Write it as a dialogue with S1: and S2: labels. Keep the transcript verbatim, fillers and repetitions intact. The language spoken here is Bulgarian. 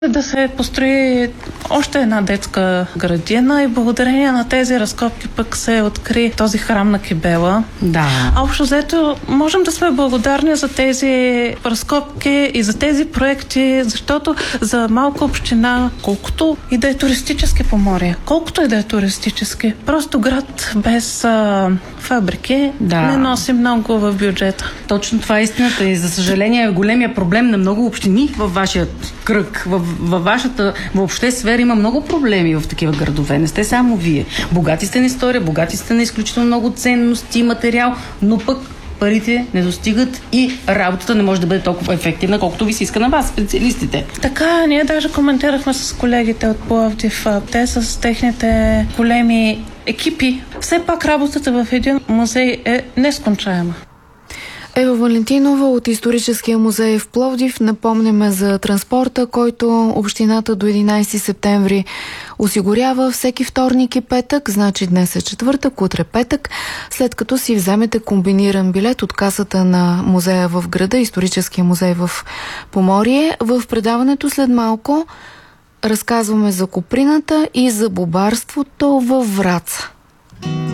S1: Да се построи още една детска градина и благодарение на тези разкопки пък се откри този храм на Кибела.
S2: Да.
S1: А общо взето можем да сме благодарни за тези разкопки и за тези проекти, защото за малка община, колкото и да е туристически Поморие, колкото и да е туристически, просто град без а, фабрики да. не носи много в бюджета.
S2: Точно това е истината и за съжаление е големия проблем на много общини във вашия кръг, във, във вашата въобще сфера има много проблеми в такива градове. Не сте само вие. Богати сте на история, богати сте на изключително много ценности, материал, но пък парите не достигат и работата не може да бъде толкова ефективна, колкото ви се иска на вас, специалистите.
S1: Така, ние даже коментирахме с колегите от Пловдив. Те с техните големи екипи. Все пак работата в един музей е нескончаема.
S3: Ева Валентинова от Историческия музей в Пловдив. Напомняме за транспорта, който общината до единайсети септември осигурява всеки вторник и петък, значи днес е четвъртък, утре петък, след като си вземете комбиниран билет от касата на музея в града, Историческия музей в Поморие. В предаването след малко разказваме за Куприната и за бобарството във Враца.